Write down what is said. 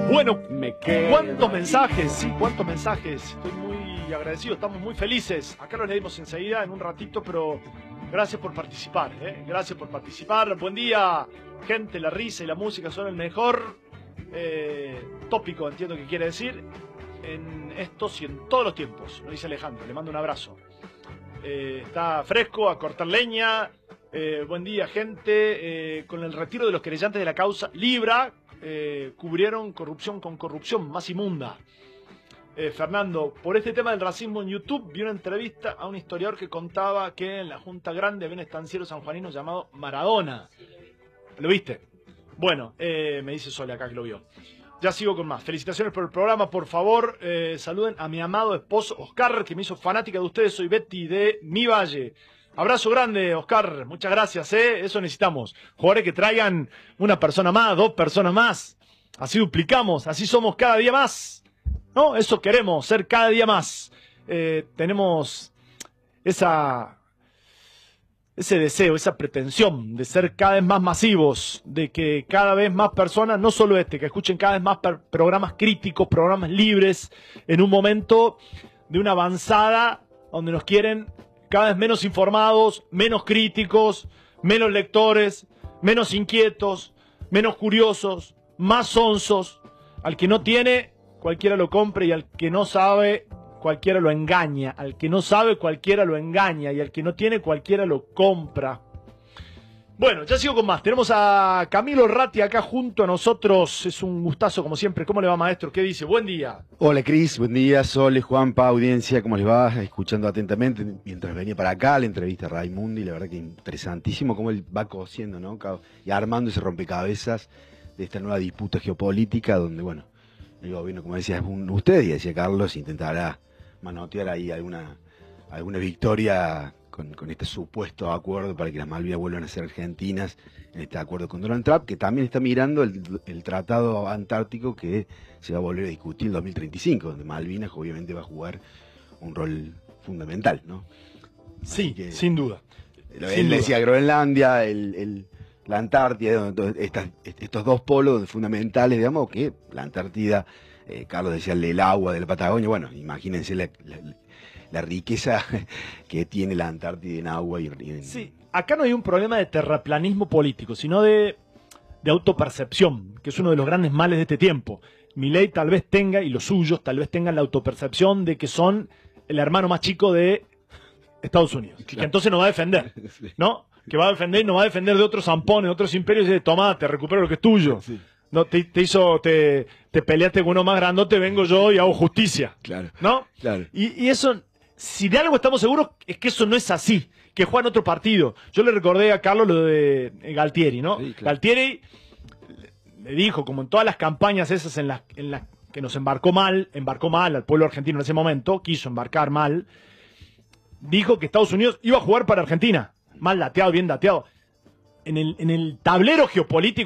Bueno, cuántos mensajes, sí, cuántos mensajes. Estoy muy agradecido, estamos muy felices. Acá lo leímos enseguida, en un ratito, pero gracias por participar, Gracias por participar. Buen día, gente. La risa y la música son el mejor tópico, entiendo que quiere decir, en estos y en todos los tiempos. Lo dice Alejandro, le mando un abrazo. Está fresco, a cortar leña. Buen día, gente. Con el retiro de los querellantes de la causa Libra, cubrieron corrupción con corrupción más inmunda. Fernando, por este tema del racismo en YouTube, vi una entrevista a un historiador que contaba que en la Junta Grande había un estanciero sanjuanino llamado Maradona. ¿Lo viste? Bueno, me dice Sole acá que lo vio. Ya sigo con más. Felicitaciones por el programa. Por favor, saluden a mi amado esposo Oscar, que me hizo fanática de ustedes. Soy Betty de Mi Valle. Abrazo grande, Oscar. Muchas gracias, Eso necesitamos. Jugadores que traigan una persona más, 2 personas más. Así duplicamos, así somos cada día más. ¿No? Eso queremos, ser cada día más. Tenemos ese deseo, esa pretensión de ser cada vez más masivos, de que cada vez más personas, no solo que escuchen cada vez más programas críticos, programas libres, en un momento de una avanzada donde nos quieren cada vez menos informados, menos críticos, menos lectores, menos inquietos, menos curiosos, más sonsos. Al que no tiene, cualquiera lo compra, y al que no sabe, cualquiera lo engaña. Al que no sabe, cualquiera lo engaña, y al que no tiene, cualquiera lo compra. Bueno, ya sigo con más. Tenemos a Camilo Ratti acá junto a nosotros. Es un gustazo, como siempre. ¿Cómo le va, maestro? ¿Qué dice? Buen día. Hola, Cris. Buen día. Sole, Juanpa, audiencia. ¿Cómo les va? Escuchando atentamente mientras venía para acá la entrevista a Raimundi. La verdad que interesantísimo cómo él va cosiendo, ¿no? Y armando ese rompecabezas de esta nueva disputa geopolítica donde, bueno, el gobierno, como decía usted y decía Carlos, intentará manotear ahí alguna victoria con este supuesto acuerdo para que las Malvinas vuelvan a ser argentinas, en este acuerdo con Donald Trump, que también está mirando el tratado antártico que se va a volver a discutir en 2035, donde Malvinas obviamente va a jugar un rol fundamental, ¿no? Sí, sin duda. Él decía Groenlandia, la Antártida, estos 2 polos fundamentales, digamos, que la Antártida, Carlos decía el agua de la Patagonia, bueno, imagínense la riqueza que tiene la Antártida en agua. Sí, acá no hay un problema de terraplanismo político, sino de autopercepción, que es uno de los grandes males de este tiempo. Milei tal vez tenga, y los suyos tal vez tengan la autopercepción de que son el hermano más chico de Estados Unidos, claro. Que entonces nos va a defender, ¿no? Que va a defender y nos va a defender de otros zampones, de otros imperios, y dice, tomá, te recupero lo que es tuyo. Sí. No, te peleaste con uno más grandote, vengo yo y hago justicia. Claro. ¿No? Claro. Y eso, si de algo estamos seguros, es que eso no es así, que juega en otro partido. Yo le recordé a Carlos lo de Galtieri, ¿no? Sí, claro. Galtieri le dijo, como en todas las campañas esas en las que nos embarcó mal al pueblo argentino en ese momento, quiso embarcar mal, dijo que Estados Unidos iba a jugar para Argentina. Mal dateado, bien dateado. En el tablero geopolítico